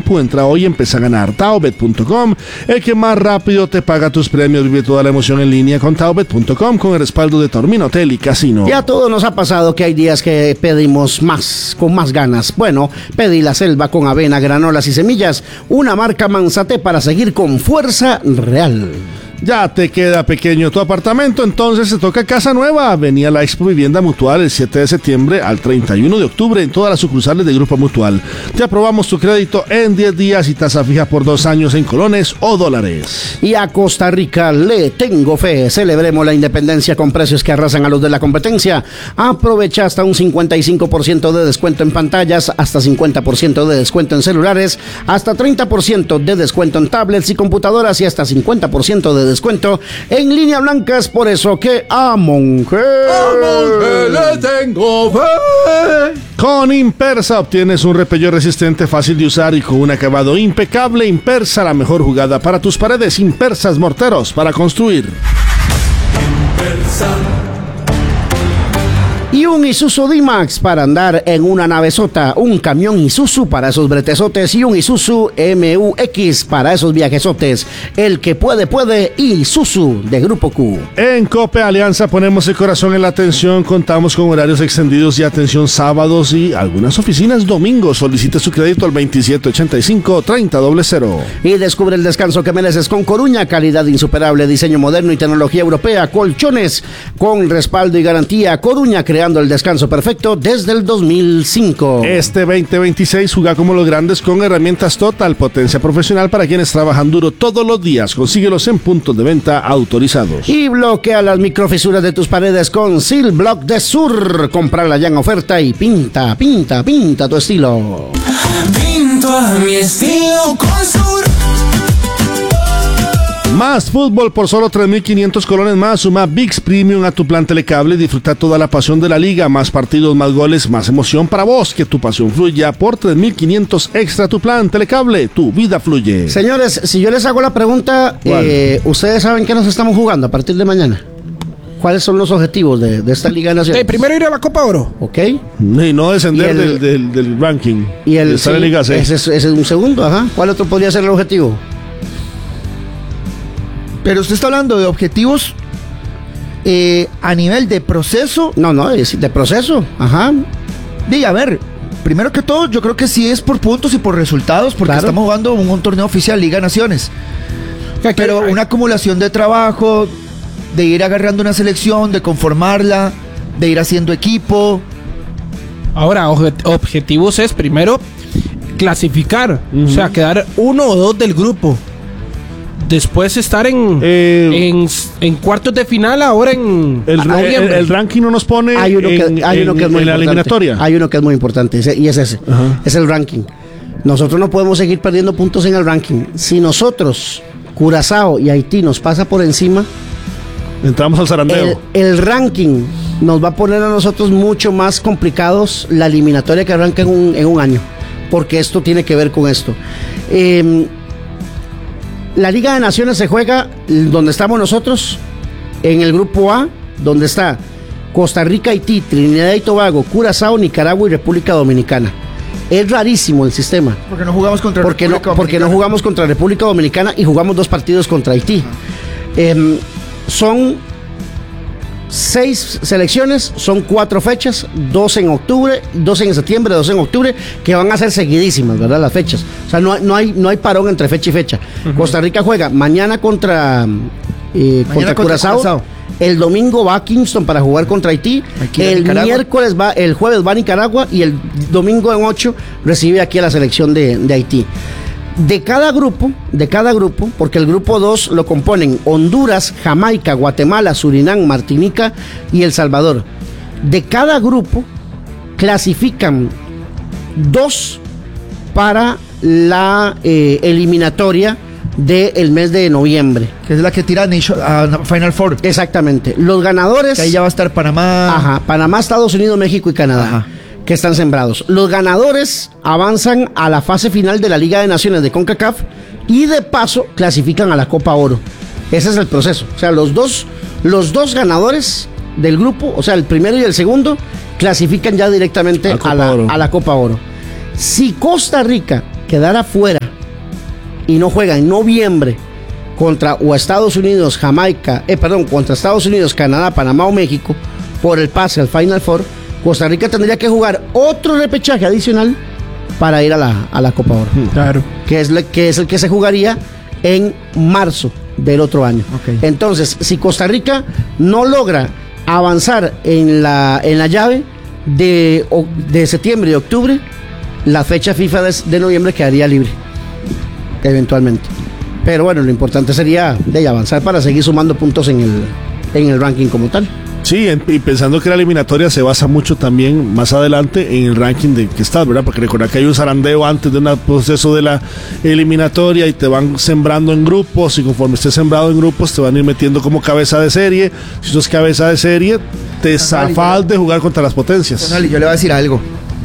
tiempo. Entra hoy y empieza a ganar. Taobet.com, el que más rápido te paga tus premios. Vive toda la emoción en línea con Taobet.com, con el respaldo de Tormino Hotel y Casino. Ya a todos nos ha pasado que hay días que pedimos más, con más ganas. Bueno, pedí la selva con avena, granolas y semillas. Una marca Manzate para seguir con fuerza real. Ya te queda pequeño tu apartamento, entonces te toca casa nueva. Venía la Expo Vivienda Mutual el 7 de septiembre al 31 de octubre en todas las sucursales de Grupo Mutual. Te aprobamos tu crédito en 10 días y tasa fija por 2 años en colones o dólares. Y a Costa Rica le tengo fe. Celebremos la independencia con precios que arrasan a los de la competencia. Aprovecha hasta un 55% de descuento en pantallas, hasta 50% de descuento en celulares, hasta 30% de descuento en tablets y computadoras y hasta 50% de descuento en línea blancas. Por eso que a Monge le tengo fe. Con Impersa obtienes un repello resistente, fácil de usar y con un acabado impecable. Impersa, la mejor jugada para tus paredes. Impersas morteros para construir. Impersa. Y un Isuzu D-Max para andar en una navezota, un camión Isuzu para esos bretesotes y un Isuzu MUX para esos viajesotes. El que puede, puede. Isuzu de Grupo Q. En Cope Alianza ponemos el corazón en la atención. Contamos con horarios extendidos y atención sábados y algunas oficinas domingos. Solicite su crédito al 2785-3000. Y descubre el descanso que mereces con Coruña. Calidad insuperable, diseño moderno y tecnología europea. Colchones con respaldo y garantía. Coruña, creando el descanso perfecto desde el 2005. Este 2026 juega como los grandes con herramientas Total, potencia profesional para quienes trabajan duro todos los días. Consíguelos en puntos de venta autorizados. Y bloquea las microfisuras de tus paredes con Seal Block de Sur. Comprarla ya en oferta y pinta tu estilo. Pinto a mi estilo con Sur. Más fútbol por solo 3.500 colones más. Suma ViX Premium a tu plan Telecable y disfruta toda la pasión de la liga. Más partidos, más goles, más emoción para vos. Que tu pasión fluya por 3.500 extra tu plan Telecable. Tu vida fluye. Señores, si yo les hago la pregunta, ¿ustedes saben qué nos estamos jugando a partir de mañana? ¿Cuáles son los objetivos de esta Liga Nacional? Primero ir a la Copa Oro. Ok. Y no descender del ranking. Y el estar en Liga C. Ese es un segundo, ajá. ¿Cuál otro podría ser el objetivo? Pero usted está hablando de objetivos a nivel de proceso. No, es de proceso. Ajá. A ver, primero que todo, yo creo que sí es por puntos y por resultados, porque claro, estamos jugando un torneo oficial Liga Naciones. Pero una acumulación de trabajo, de ir agarrando una selección, de conformarla, de ir haciendo equipo. Ahora, objetivos es primero clasificar, o sea, quedar 1 o 2 del grupo. Después estar en cuartos de final, ahora en noviembre. El ranking no nos pone hay uno que es muy en la importante. eliminatoria. Hay uno que es muy importante y es ese. Ajá. Es el ranking. Nosotros no podemos seguir perdiendo puntos en el ranking. Si nosotros, Curazao y Haití nos pasa por encima, entramos al zarandeo. El ranking nos va a poner a nosotros mucho más complicados la eliminatoria que arranca en un año, porque esto tiene que ver con esto. La Liga de Naciones se juega donde estamos nosotros, en el grupo A, donde está Costa Rica, Haití, Trinidad y Tobago, Curazao, Nicaragua y República Dominicana. Es rarísimo el sistema. Porque no jugamos contra porque no jugamos contra República Dominicana y jugamos 2 partidos contra Haití. Son 6 selecciones, son 4 fechas, 2 en octubre, 2 en septiembre, 2 en octubre, que van a ser seguidísimas, ¿verdad? Las fechas. O sea, no hay parón entre fecha y fecha. Uh-huh. Costa Rica juega mañana contra Curazao. El domingo va a Kingston para jugar contra Haití. El jueves va a Nicaragua y el domingo en 8 recibe aquí a la selección de Haití. De cada grupo, porque el grupo 2 lo componen Honduras, Jamaica, Guatemala, Surinam, Martinica y El Salvador. De cada grupo clasifican 2 para la eliminatoria del mes de noviembre. Que es la que tira a Final Four. Exactamente. Los ganadores... Que ahí ya va a estar Panamá. Ajá, Panamá, Estados Unidos, México y Canadá. Ajá. Que están sembrados. Los ganadores avanzan a la fase final de la Liga de Naciones de CONCACAF y de paso clasifican a la Copa Oro. Ese es el proceso. O sea, los dos ganadores del grupo, o sea, el primero y el segundo, clasifican ya directamente a la Copa Oro. Si Costa Rica quedara fuera y no juega en noviembre contra Estados Unidos, contra Estados Unidos, Canadá, Panamá o México por el pase al Final Four, Costa Rica tendría que jugar otro repechaje adicional para ir a la Copa Oro. Claro. Que es el que se jugaría en marzo del otro año. Okay. Entonces, si Costa Rica no logra avanzar en la llave de septiembre y octubre, la fecha FIFA de noviembre quedaría libre, eventualmente. Pero bueno, lo importante sería de avanzar para seguir sumando puntos en el ranking como tal. Sí, y pensando que la eliminatoria se basa mucho también más adelante en el ranking de que estás, ¿verdad? Porque recordar que hay un zarandeo antes de un proceso de la eliminatoria y te van sembrando en grupos, y conforme estés sembrado en grupos te van a ir metiendo como cabeza de serie. Si sos cabeza de serie, te zafas de jugar contra las potencias. Yo le voy a decir algo.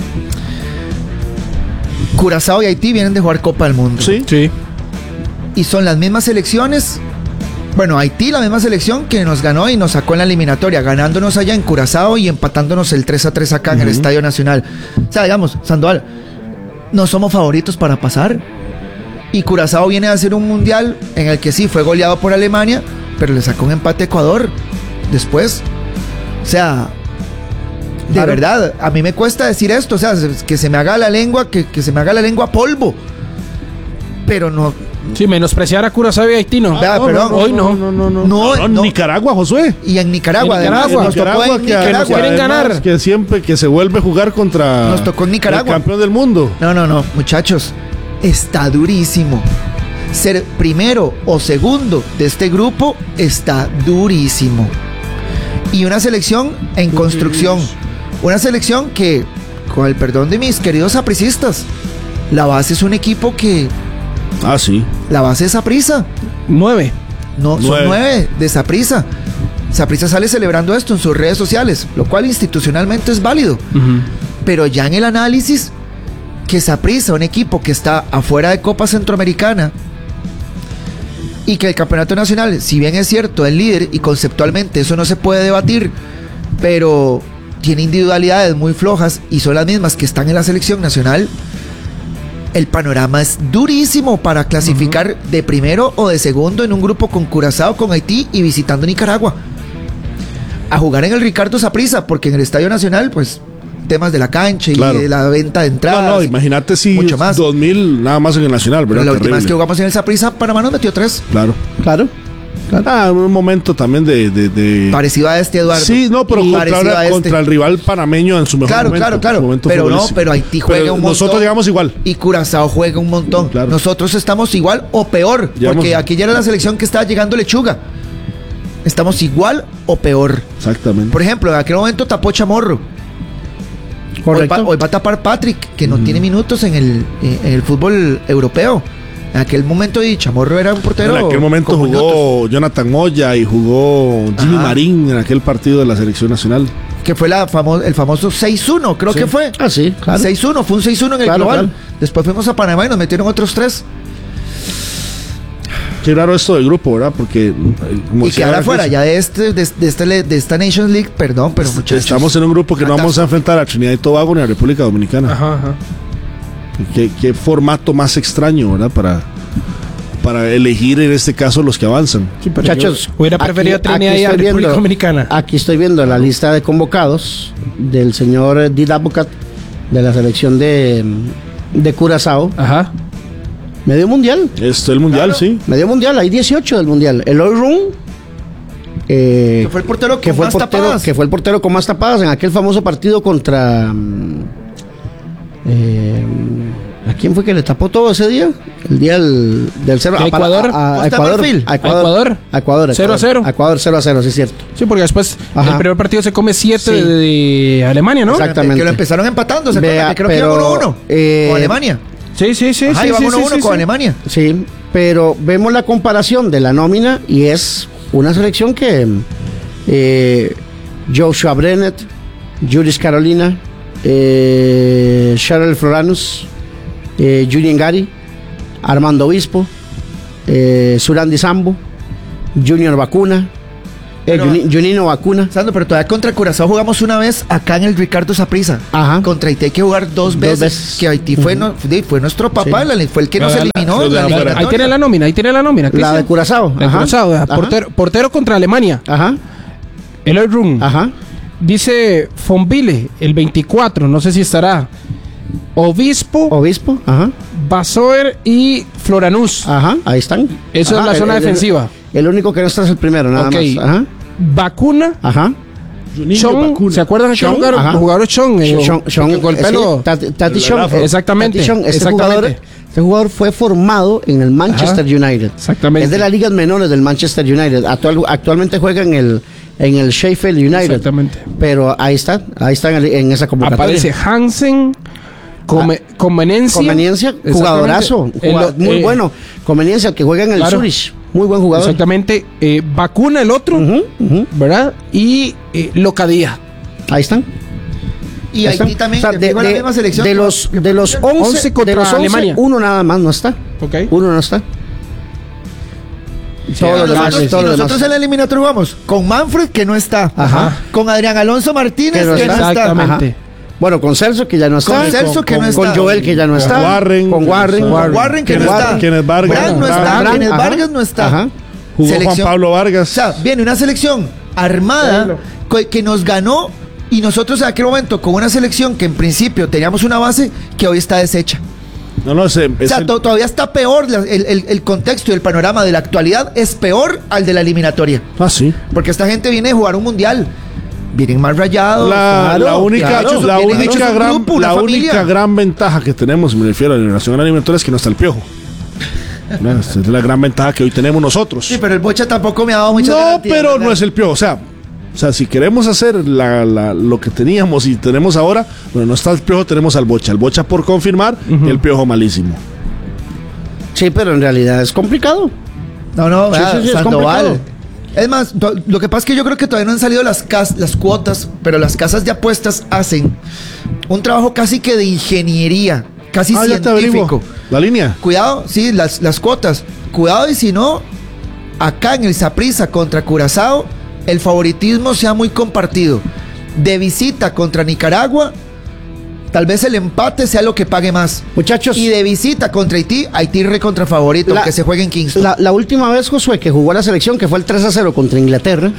Curazao y Haití vienen de jugar Copa del Mundo. Sí. Sí. Y son las mismas selecciones. Bueno, Haití, la misma selección que nos ganó y nos sacó en la eliminatoria, ganándonos allá en Curazao y empatándonos el 3-3 acá en el Estadio Nacional. O sea, digamos, Sandoval, no somos favoritos para pasar. Y Curazao viene a hacer un mundial en el que sí fue goleado por Alemania, pero le sacó un empate a Ecuador después. O sea, de verdad, a mí me cuesta decir esto. O sea, que se me haga la lengua, que se me haga la lengua polvo. Pero no. Sí, menospreciar a Curazao y Haití no. Perdón. Hoy no. No. Nicaragua, Josué. Y en Nicaragua, En además, Nicaragua, nos tocó en que Nicaragua. nos quieren ganar. Que siempre que se vuelve a jugar contra Nos tocó en Nicaragua. el campeón del mundo. No, muchachos, está durísimo. Ser primero o segundo de este grupo está durísimo. Y una selección en construcción. Una selección que, con el perdón de mis queridos sapricistas, la base es un equipo que... Ah, sí. La base es Saprissa. 9. No, son 9 de Saprissa. Saprissa sale celebrando esto en sus redes sociales, lo cual institucionalmente es válido. Pero ya en el análisis, que Saprissa, un equipo que está afuera de Copa Centroamericana, y que el campeonato nacional, si bien es cierto, es líder y conceptualmente eso no se puede debatir, pero tiene individualidades muy flojas y son las mismas que están en la selección nacional. El panorama es durísimo para clasificar de primero o de segundo en un grupo con Curazao, con Haití y visitando Nicaragua. A jugar en el Ricardo Saprissa, porque en el Estadio Nacional, pues, temas de la cancha y de la venta de entradas. No, imagínate si mucho más. 2000 nada más en el Nacional, ¿verdad? Pero la última vez que jugamos en el Saprissa, Panamá nos metió 3. Claro. Un momento también de... Parecido a este, Eduardo. Sí, no, pero Y contra el rival panameño en su mejor momento. Claro. Pero Haití juega un montón. Nosotros llegamos igual. Y Curazao juega un montón. Claro. Nosotros estamos igual o peor. Porque aquí ya era la selección que estaba llegando lechuga. Estamos igual o peor. Exactamente. Por ejemplo, en aquel momento tapó Chamorro. Correcto. Hoy va a tapar Patrick, que no tiene minutos en el fútbol europeo. En aquel momento Chamorro era un portero. En aquel momento con jugó minutos. Jonathan Moya y jugó Jimmy Marín en aquel partido de la selección nacional. Que fue el famoso 6-1, creo que fue. Ah, sí, claro. 6-1, fue un 6-1 en el global. Claro. Después fuimos a Panamá y nos metieron otros 3. Qué raro esto del grupo, ¿verdad? Porque... Y quedar afuera ya de esta Nations League, perdón, pero muchachos. Estamos en un grupo que no vamos a enfrentar a Trinidad y Tobago ni a República Dominicana. Ajá. ¿Qué formato más extraño, ¿verdad? Para elegir en este caso los que avanzan. Sí, pero Muchachos, yo hubiera preferido a Trinidad y a República Dominicana. Aquí estoy viendo la lista de convocados del señor Did Advocat de la selección de Curazao. Ajá. Medio mundial. Esto es el mundial, sí. Medio mundial, hay 18 del mundial. Eloy Room. Que fue el portero con más tapadas. Que fue el portero con más tapadas en aquel famoso partido contra... ¿a quién fue que le tapó todo ese día? El día del 0 ¿A Ecuador? A Ecuador. ¿A Ecuador? 0-0. Ecuador 0-0, sí es cierto. Sí, porque después Ajá. el primer partido se come 7 Sí. de Alemania, ¿no? Exactamente. Que lo empezaron empatando, ¿se Vea, acuerdan? Creo que pero, iban 1-1 con Alemania. Sí. Ajá, iban 1-1 con Alemania. Sí, pero vemos la comparación de la nómina y es una selección que Joshua Brennett, Juris Carolina, Cheryl Floranus, Julien Gary, Armando Obispo, Surandi Sambo, Junior Vacuna, Junino vacuna. Sandro, pero todavía contra Curazao jugamos una vez acá en el Ricardo Saprissa. Ajá. Contra Haití hay que jugar dos veces. Que Haití fue nuestro papá, Sí. fue el que nos eliminó. los de afuera. Ahí tiene la nómina, La Cristian. de Curazao. De Ajá. Curazao, Ajá. portero contra Alemania. Ajá. Eloy Run. Ajá. Dice Fonville, el 24, no sé si estará. Obispo. Ajá. Basoer y Floranús. Ajá. Ahí están. Eso Ajá, es la zona defensiva. El único que no está es el primero, nada Ok. más. Ajá. Vacuna. Ajá. Chong, ¿se acuerdan de Chong, jugador? ajá. Jugador Chong. Con el pelo. Tati Chong. Exactamente. Tati Chong, Exactamente. Este jugador fue formado en el Manchester United. Exactamente. Es de las ligas menores del Manchester United. Actualmente juega en el Sheffield United. Exactamente. Pero ahí está en esa convocatoria. Aparece Hansen. Conveniencia. Conveniencia, jugadorazo. Muy bueno. Conveniencia, el que juega en el Claro. Zurich. Muy buen jugador. Exactamente. Vacuna el otro. Ujú. ¿Verdad? Y Locadía. Ahí están. Y Ahí Haití están. también, O sea, que fue la misma selección. de los 11 contra de los 11, Alemania. uno nada más no está. Ok. Uno no está. Todos los demás, nosotros, todos los nosotros demás. en la eliminatoria jugamos con Manfred, que no está. Ajá. Con Adrián Alonso Martínez, Que no que no está. está. Exactamente. Ajá. Bueno, con Celso, que ya no está. Con Celso, que no está. Con Joel, que ya no Con está. Warren. Con Warren. Con Warren, que no está. Kenneth Vargas. Brand no está. Brand, Kenneth ajá. Vargas no está. Ajá. Jugó Juan Pablo O Vargas. sea, viene una selección armada que nos ganó y nosotros en aquel momento con una selección que en principio teníamos una base que hoy está deshecha. No, O sea, todavía está peor el contexto y el panorama de la actualidad es peor al de la eliminatoria. sí. Porque esta gente viene a jugar un mundial. Vienen más rayados. La única familia. gran ventaja que tenemos, me refiero a la eliminación alimentaria, es que no está el Piojo. No, esa es la gran ventaja que hoy tenemos nosotros. Sí, pero el Bocha tampoco me ha dado muchas No, garantías, pero ¿verdad? no es el Piojo. O sea, si queremos hacer lo que teníamos y tenemos ahora, bueno, no está el Piojo, tenemos al Bocha. El Bocha por confirmar, y el Piojo malísimo. Sí, pero en realidad es complicado. No, Sí, sí, es Sandoval. complicado. Es más, lo que pasa es que yo creo que todavía no han salido las cuotas, pero las casas de apuestas hacen un trabajo casi que de ingeniería, casi Ya te averiguo. científico. La línea. Cuidado, sí, las cuotas. Cuidado y si no, acá en el Saprissa contra Curazao, el favoritismo sea muy compartido. De visita contra Nicaragua, tal vez el empate sea lo que pague más. Muchachos. Y de visita contra Haití recontra favorito, La- aunque se juegue en Kingston. La última vez, Josué, que jugó la selección, que fue el 3-0 contra Inglaterra,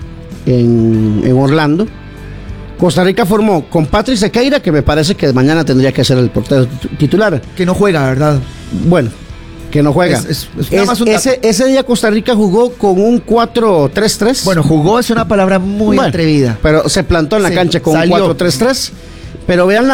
en Orlando, Costa Rica formó con Patrick Sequeira, que me parece que mañana tendría que ser el portero titular. Que no juega, ¿verdad? Bueno, que no juega. Es nada más un dato. Ese día Costa Rica jugó con un 4-3-3. Bueno, jugó es una palabra muy Bueno, atrevida. pero se plantó en la Sí, cancha con un salió. 4-3-3. Pero vean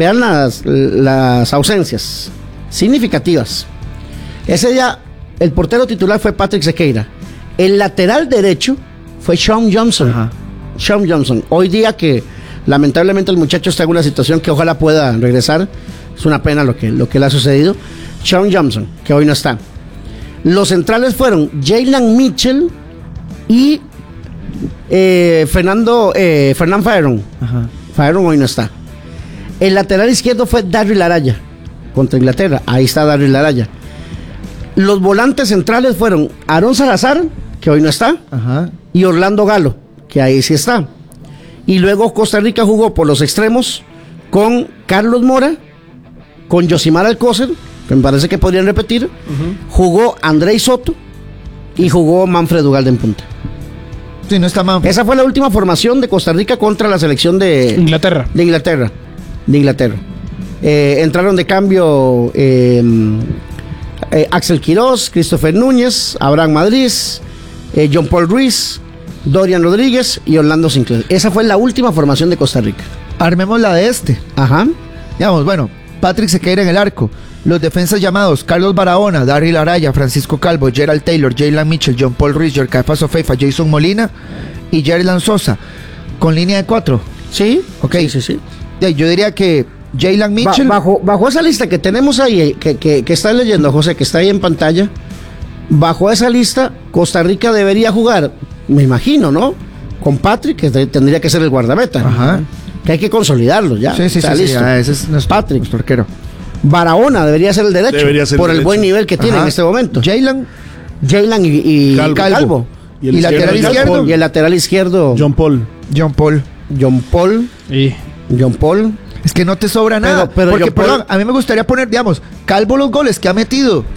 las ausencias significativas. Ese día el portero titular fue Patrick Sequeira. El lateral derecho fue Sean Johnson. Ajá. Sean Johnson. Hoy día que lamentablemente el muchacho está en una situación que ojalá pueda regresar. Es una pena lo que le ha sucedido. Sean Johnson, que hoy no está. Los centrales fueron Jalen Mitchell y Fernand Faeron. Ajá. Faeron hoy no está. El lateral izquierdo fue Daryl Araya contra Inglaterra. Ahí está Daryl Araya. Los volantes centrales fueron Aarón Salazar, que hoy no está, Ajá. y Orlando Galo, que ahí sí está. Y luego Costa Rica jugó por los extremos con Carlos Mora, con Yosimar Alcócer, que me parece que podrían repetir. Jugó Andrei Soto y jugó Manfred Ugalde en punta. Sí, no está mal. Esa fue la última formación de Costa Rica contra la selección de Inglaterra. Inglaterra. Entraron de cambio Axel Quirós, Christopher Núñez, Abraham Madrid, John Paul Ruiz, Dorian Rodríguez y Orlando Sinclair. Esa fue la última formación de Costa Rica. Armemos la de este. Ajá. Digamos, bueno, Patrick Sequeira en el arco. Los defensas llamados Carlos Barahona, Daryl Araya, Francisco Calvo, Gerald Taylor, Jalen Mitchell, John Paul Ruiz, Yorcaifa Sofeifa, Jason Molina y Jerlan Sosa. Con línea de 4. Sí, Ok. sí. Yo diría que Jalen Mitchell. Bajo esa lista que tenemos ahí, que está leyendo José, que está ahí en pantalla, bajo esa lista, Costa Rica debería jugar, me imagino, ¿no? Con Patrick, que tendría que ser el guardameta. Ajá. Que hay que consolidarlo ya. Sí, Está listo. ese es nuestro, Patrick. nuestro arquero. Barahona debería ser el derecho. Debería ser por el el derecho. buen nivel que tiene Ajá. en este momento. Jalen. Jalen y Calvo. Calvo. ¿Y lateral izquierdo? Y el lateral izquierdo, John Paul. John Paul. John Paul. Es que no te sobra nada. Pero porque, John Paul- perdón, a mí me gustaría poner, digamos, Calvo los goles que ha metido